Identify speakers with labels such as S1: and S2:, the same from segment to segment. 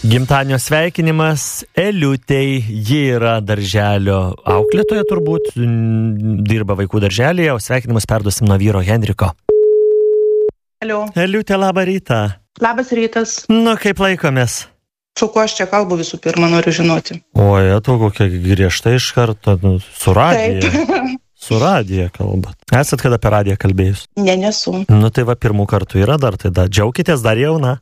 S1: Gimtadienio sveikinimas Eliutei, ji yra darželio auklėtoja turbūt, dirba vaikų darželėje, o sveikinimus perduosim nuo vyro Henriko.
S2: Alio.
S1: Eliutė, labą rytą.
S2: Labas rytas.
S1: Nu, kaip laikomės?
S2: Su kuo aš čia kalbu visų pirma, noriu žinoti.
S1: Oi, tu kokia griežta iš karto, su radija. Su radija kalbat. Esat kada per radiją kalbėjus?
S2: Ne, nesu.
S1: Nu tai va, pirmų kartų yra dar, tai da, džiaukitės dar jauna.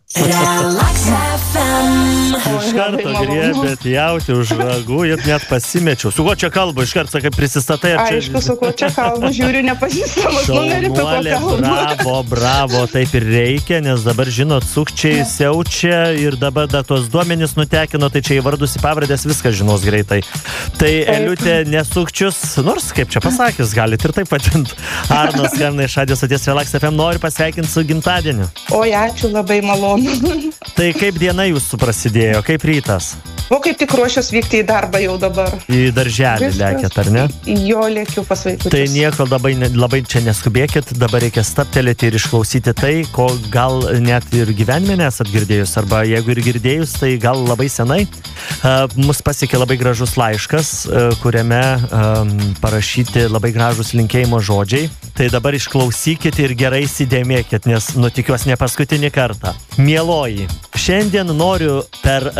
S1: Iš karto griebėt jauti už ragų, jie net pasimečiau. Su kuo čia kalbu? Iš karto, sakai, prisistatai ar čia...
S2: Aišku, su kuo čia kalbu, žiūriu, nepažįstamas numerį, su kuo kalbu.
S1: Bravo, taip ir reikia, nes dabar, žinot, sukčiai siaučia ir dabar da tuos duomenis nutekino, tai čia įvardus į pavardės viską žinos greitai. Tai Eliutė nesukčius, nors kaip čia pasakys, galit ir taip vadint. Arnas skambina iš radijo stoties Relax FM, nori pasveikinti su gimtadieniu.
S2: Oi, ačiū, labai malonu.
S1: Tai kaip diena jūsų prasidėjo, kaip rytas?
S2: O kaip tik ruošiuos vykti į darbą jau dabar.
S1: Į darželį lėkėt, ar ne?
S2: Jo, lėkiu pas vaikučius.
S1: Tai nieko labai čia neskubėkit, dabar reikia stabtelėti ir išklausyti tai, ko gal net ir gyvenime nesat girdėjus, arba jeigu ir girdėjus, tai gal labai senai. Mus pasiekė labai gražus laiškas, kuriame parašyti labai gražus linkėjimo žodžiai. Tai dabar išklausykit ir gerai įsidėmėkit, nes tikiuosi ne paskutinį kartą. Mieloji, šiandien noriu per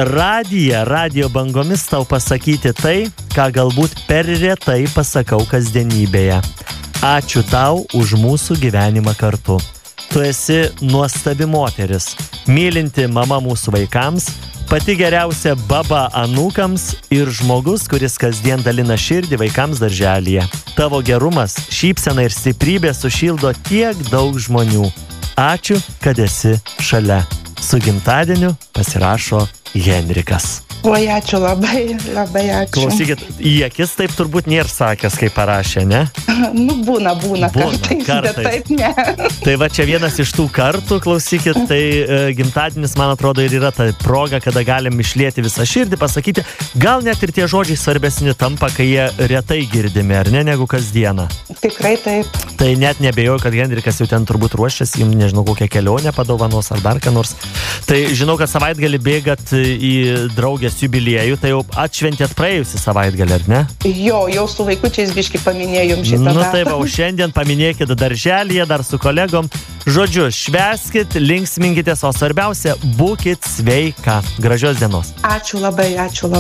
S1: radijo bangomis tau pasakyti tai, ką galbūt per retai pasakau kasdienybėje. Ačiū tau už mūsų gyvenimą kartu. Tu esi nuostabi moteris, mylinti mama mūsų vaikams, pati geriausia baba anūkams ir žmogus, kuris kasdien dalina širdį vaikams darželyje. Tavo gerumas, šypsena ir stiprybė sušildo tiek daug žmonių. Ačiū, kad esi šalia. Su gimtadieniu pasirašo Henrikas.
S2: Oi, ačiū, labai ačiū.
S1: Klausykit, į akis taip turbūt nėra sakęs, kaip parašė, ne?
S2: Nu, būna kartais, bet taip ne.
S1: Tai va, čia vienas iš tų kartų, klausykit, tai gimtadienis, man atrodo, ir yra ta proga, kada galim išlieti visą širdį, pasakyti, gal net ir tie žodžiai svarbesni tampa, kai jie retai girdimi, ar ne, negu kasdieną.
S2: Tikrai taip.
S1: Tai net nebejoju, kad Henrikas jau ten turbūt ruošiasi, jums nežinau, kokią kelionę padovanos ar dar ką nors. Tai žinau, kad savaitgalį bėgat į draugės jubiliejų, tai jau atšventėt praėjusį savaitgalį, ar ne?
S2: Jo, jau su vaikučiais biškį paminėjom šitą.
S1: Nu tai va, šiandien paminėkit darželyje, dar su kolegom. Žodžiu, švęskit, linksminkitės, o svarbiausia, būkit sveika. Gražios dienos.
S2: Ačiū labai.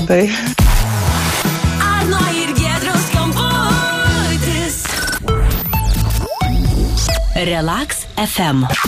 S3: Arno ir Giedriaus skambutis. Relax FM.